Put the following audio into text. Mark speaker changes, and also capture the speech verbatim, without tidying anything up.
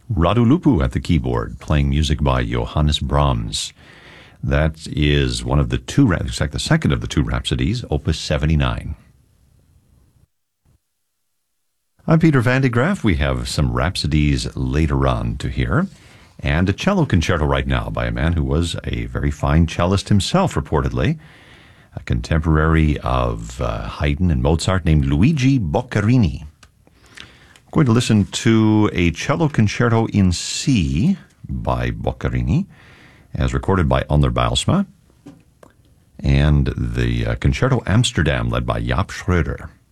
Speaker 1: Radu Lupu at the keyboard, playing music by Johannes Brahms. That is one of the two, in fact, the second of the two Rhapsodies, Opus seventy-nine. I'm Peter Van de Graaff. We have some Rhapsodies later on to hear, and a cello concerto right now by a man who was a very fine cellist himself, reportedly, a contemporary of uh, Haydn and Mozart named Luigi Boccherini. I'm going to listen to a cello concerto in C by Boccherini, as recorded by Onler Bijlsma, and the uh, Concerto Amsterdam led by Jaap Schröder.